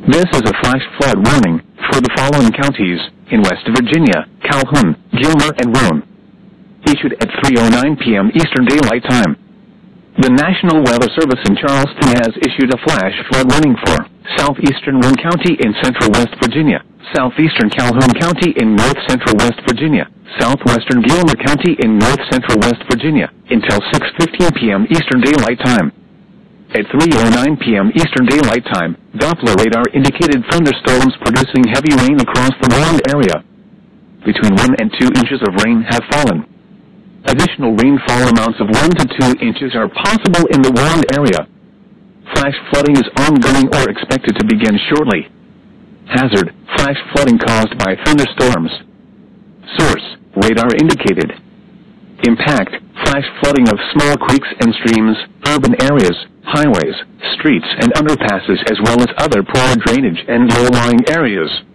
This is a flash flood warning for the following counties in West Virginia: Calhoun, Gilmer, and Roane. Issued at 3:09 p.m. Eastern Daylight Time. The National Weather Service in Charleston has issued a flash flood warning for southeastern Roane County in central West Virginia, southeastern Calhoun County in north central West Virginia, southwestern Gilmer County in north central West Virginia, until 6:15 p.m. Eastern Daylight Time. At 3:09 p.m. Eastern Daylight Time, Doppler radar indicated thunderstorms producing heavy rain across the warned area. Between 1 and 2 inches of rain have fallen. Additional rainfall amounts of 1 to 2 inches are possible in the warned area. Flash flooding is ongoing or expected to begin shortly. Hazard: flash flooding caused by thunderstorms. Source: radar indicated. Impact: flash flooding of small creeks and streams, urban areas, highways, streets and underpasses, as well as other poor drainage and low-lying areas.